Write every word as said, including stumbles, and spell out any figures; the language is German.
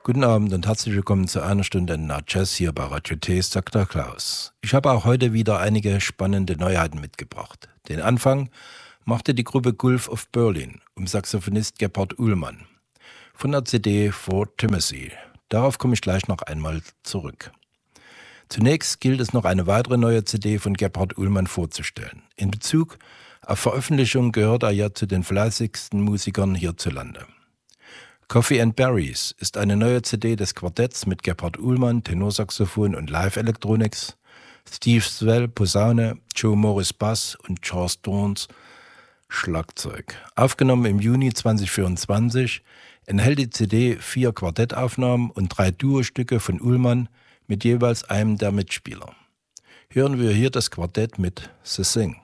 Guten Abend und herzlich willkommen zu einer Stunde Na Jazz hier bei Radio T, sagt der Klaus. Ich habe auch heute wieder einige spannende Neuheiten mitgebracht. Den Anfang machte die Gruppe Gulf of Berlin um Saxophonist Gebhard Uhlmann von der C D For Timothy. Darauf komme ich gleich noch einmal zurück. Zunächst gilt es noch eine weitere neue C D von Gebhard Uhlmann vorzustellen. In Bezug auf Veröffentlichung gehört er ja zu den fleißigsten Musikern hierzulande. Coffee and Berries ist eine neue C D des Quartetts mit Gebhard Uhlmann, Tenorsaxophon und Live-Electronics, Steve Swell, Posaune, Joe Morris Bass und Charles Dorns Schlagzeug. Aufgenommen im Juni zweitausendvierundzwanzig enthält die C D vier Quartettaufnahmen und drei Duostücke von Uhlmann mit jeweils einem der Mitspieler. Hören wir hier das Quartett mit The Thing.